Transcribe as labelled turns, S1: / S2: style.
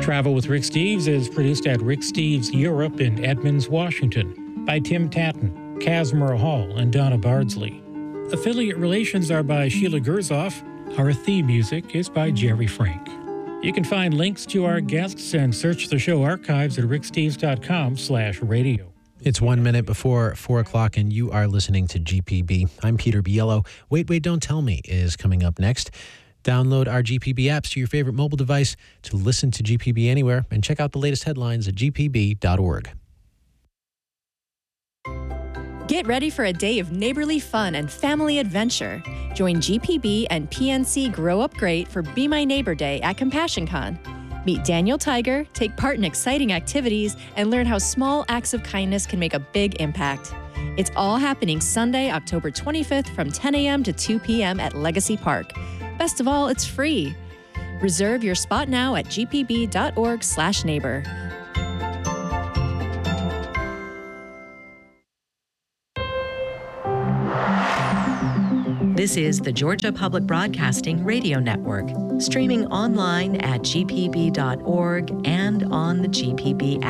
S1: Travel with Rick Steves is produced at Rick Steves Europe in Edmonds, Washington, by Tim Tatton, Casimir Hall, and Donna Bardsley. Affiliate relations are by Sheila Gerzoff. Our theme music is by Jerry Frank. You can find links to our guests and search the show archives at ricksteves.com/radio.
S2: It's 1 minute before 4 o'clock, and you are listening to GPB. I'm Peter Biello. Wait, Don't Tell Me is coming up next. Download our GPB apps to your favorite mobile device to listen to GPB anywhere, and check out the latest headlines at gpb.org.
S3: Get ready for a day of neighborly fun and family adventure. Join GPB and PNC Grow Up Great for Be My Neighbor Day at CompassionCon. Meet Daniel Tiger, take part in exciting activities, and learn how small acts of kindness can make a big impact. It's all happening Sunday, October 25th from 10 a.m. to 2 p.m. at Legacy Park. Best of all, it's free. Reserve your spot now at gpb.org/neighbor.
S4: This is the Georgia Public Broadcasting Radio Network, streaming online at gpb.org and on the GPB app.